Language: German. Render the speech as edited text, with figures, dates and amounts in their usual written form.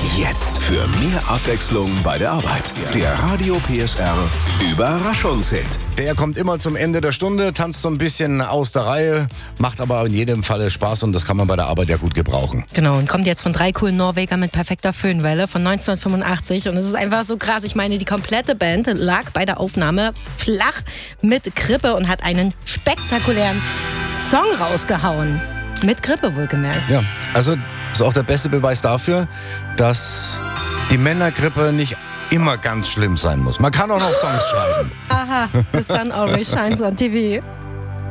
Jetzt für mehr Abwechslung bei der Arbeit. Der Radio PSR Überraschungshit. Der kommt immer zum Ende der Stunde, tanzt so ein bisschen aus der Reihe, macht aber in jedem Falle Spaß und das kann man bei der Arbeit ja gut gebrauchen. Genau, und kommt jetzt von 3 coolen Norwegern mit perfekter Föhnwelle von 1985 und es ist einfach so krass. Ich meine, die komplette Band lag bei der Aufnahme flach mit Grippe und hat einen spektakulären Song rausgehauen. Mit Grippe wohlgemerkt. Ja, also das ist auch der beste Beweis dafür, dass die Männergrippe nicht immer ganz schlimm sein muss. Man kann auch noch Songs schreiben. Aha, The Sun Always Shines on TV.